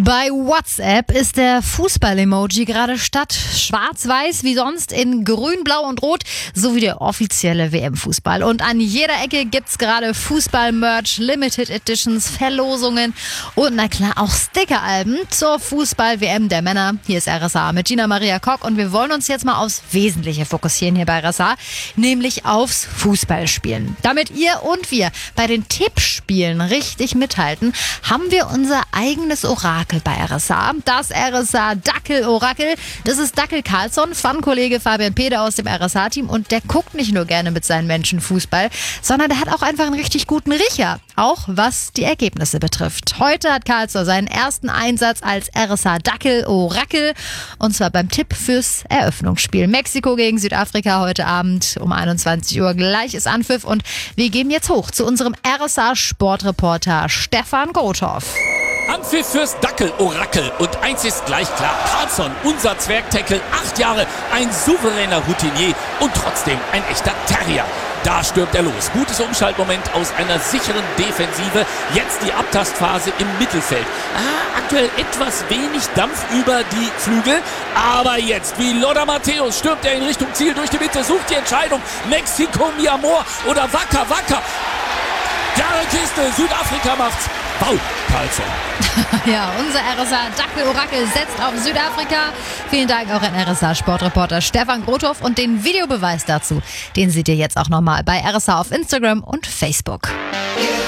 Bei WhatsApp ist der Fußball-Emoji gerade statt schwarz-weiß wie sonst in grün, blau und rot sowie der offizielle WM-Fußball. Und an jeder Ecke gibt's gerade Fußball-Merch, Limited Editions, Verlosungen und na klar auch Stickeralben zur Fußball-WM der Männer. Hier ist RSA mit Gina Maria Kock und wir wollen uns jetzt mal aufs Wesentliche fokussieren hier bei RSA, nämlich aufs Fußballspielen. Damit ihr und wir bei den Tippspielen richtig mithalten, haben wir unser eigenes Orakel bei RSA. Das RSA Dackel-Orakel. Das ist Dackel Carlsson, Fun-Kollege Fabian Peder aus dem RSA-Team und der guckt nicht nur gerne mit seinen Menschen Fußball, sondern der hat auch einfach einen richtig guten Riecher. Auch was die Ergebnisse betrifft. Heute hat Carlsson seinen ersten Einsatz als RSA Dackel-Orakel und zwar beim Tipp fürs Eröffnungsspiel. Mexiko gegen Südafrika heute Abend um 21 Uhr. Gleich ist Anpfiff und wir gehen jetzt hoch zu unserem RSA-Sportreporter Stefan Grothoff. Anpfiff fürs Dackel-Orakel. Und eins ist gleich klar. Carlsson, unser Zwergtackle, 8 Jahre, ein souveräner Routinier und trotzdem ein echter Terrier. Da stürmt er los. Gutes Umschaltmoment aus einer sicheren Defensive. Jetzt die Abtastphase im Mittelfeld. Aktuell etwas wenig Dampf über die Flügel. Aber jetzt, wie Lothar Matthäus, stürmt er in Richtung Ziel durch die Mitte, sucht die Entscheidung. Mexiko, mi amor oder Wacker. Klare Kiste, Südafrika macht's. Wow, Carlsson. Ja, unser RSA Dackel-Orakel setzt auf Südafrika. Vielen Dank auch an RSA-Sportreporter Stefan Grothoff und den Videobeweis dazu, den seht ihr jetzt auch nochmal bei RSA auf Instagram und Facebook.